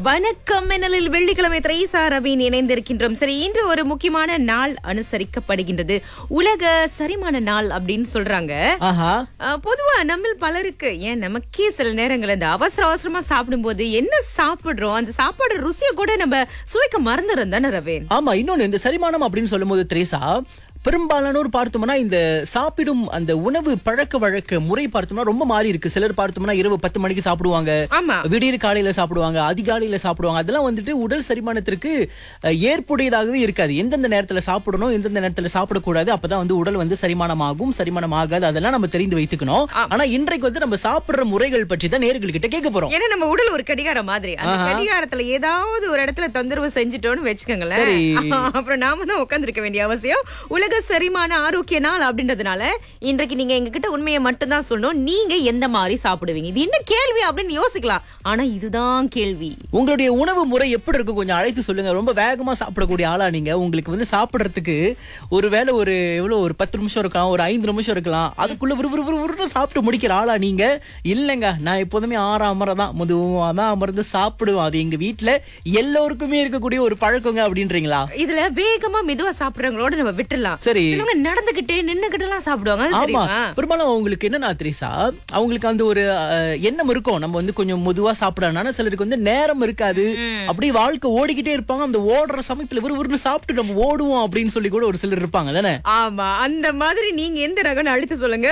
வணக்கம் மின்னலில் வெள்ளிக்கிழமை திரைசா ரவீன் இணைந்திருக்கின்றோம். சரி, இன்று ஒரு முக்கியமான நாள் அனுசரிக்கப்படுகின்றது. உலக சரிமான நாள் அப்படின்னு சொல்றாங்க. பொதுவா நம்ம பலருக்கு நமக்கே சில நேரங்கள் இந்த அவசரமா சாப்பிடும்போது என்ன சாப்பிடுறோம், அந்த சாப்பாடு ருசியை கூட நம்ம சுவைக்க மறந்துடும் தானே ரவீன்? ஆமா, இன்னொன்னு இந்த செரிமானம் அப்படின்னு சொல்லும் போது திரேசா, பெரும்பாலானோர் பார்த்தோம்னா இந்த சாப்பிடும் அந்த உணவு பழக்க வழக்க முறை பார்த்தோம்னா ரொம்ப மாறி இருக்கு. சிலர் பார்த்தோம்னா இரவு 10 மணிக்கு சாப்பிடுவாங்க, விடியற் காலையில சாப்பிடுவாங்க, அதிகாலையில சாப்பிடுவாங்க. அதெல்லாம் வந்துட்டு உடல் செரிமானத்திற்கு ஏற்புடையதாகவே இருக்காது. எந்தெந்த நேரத்துல சாப்பிடணும், எந்தெந்த நேரத்துல சாப்பிடக்கூடாது, அப்பதான் வந்து உடல் வந்து செரிமானம் ஆகாது. அதெல்லாம் நம்ம தெரிந்து வைத்துக்கணும். ஆனா இன்றைக்கு வந்து நம்ம சாப்பிடுற முறைகள் பற்றி தான் நேயர்கள்கிட்ட கேட்க போறோம். ஏன்னா நம்ம உடல் ஒரு கடிகாரம் மாதிரி. அந்த கடிகாரத்துல ஏதாவது ஒரு இடத்துல தொந்தரவு செஞ்சுட்டோம்னு வச்சுக்கோங்களேன், அப்புறம் நாம தான் உட்கார்ந்து இருக்க வேண்டிய அவசியம். உலக சரிமான ஆரோக்கிய நாள் அப்படின்றதுனால இன்றைக்கு நீங்க எங்ககிட்ட உண்மையை மட்டும் தான் சொல்லணும். நீங்க எந்த மாதிரி சாப்பிடுவீங்க? இது என்ன கேள்வி அப்படின்னு யோசிக்கலாம், ஆனா இதுதான் கேள்வி. உங்களுடைய உணவு முறை எப்படி இருக்கு கொஞ்சம் அழைத்து சொல்லுங்க. ரொம்ப வேகமா சாப்பிடக்கூடிய ஆளா நீங்க? உங்களுக்கு வந்து சாப்பிடுறதுக்கு ஒருவேளை ஒரு 10 நிமிஷம் இருக்கலாம், ஒரு 5 நிமிஷம் இருக்கலாம், அதுக்குள்ள விறுவிறுவிறு சாப்பிட்டு முடிக்கிற ஆளா நீங்க? இல்லங்க, நான் எப்போதுமே அமரதான், மெதுவா தான் அமர்ந்து சாப்பிடுவேன். அது எங்க வீட்டுல எல்லோருக்குமே இருக்கக்கூடிய ஒரு பழக்கங்க அப்படின்றீங்களா? இதுல வேகமா மெதுவா சாப்பிடுறவங்களோட நம்ம விட்டுலாம். சரி, நடந்துகிட்டே நின்னுகிட்டு எல்லாம் சாப்பிடுவாங்க. ஆமா, பெரும்பாலும் அவங்களுக்கு என்னன்னா திரேசா, அவங்களுக்கு அந்த ஒரு எண்ணம் இருக்கும், நம்ம வந்து கொஞ்சம் மெதுவா சாப்பிடணும். சிலருக்கு வந்து நேரம் இருக்காது, அப்படி வாழ்க்கை ஓடிக்கிட்டே இருப்பாங்க. அந்த ஓடுற சமயத்துல விறுவிறுன்னு சாப்பிட்டு நம்ம ஓடுவோம் அப்படின்னு சொல்லி கூட ஒரு சிலர் இருப்பாங்க தானே? ஆமா, அந்த மாதிரி நீங்க எந்த ரகம்னு அழைத்து சொல்லுங்க.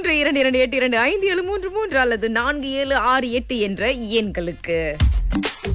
328257333 அல்லது 4768 என்ற எண்களுக்கு.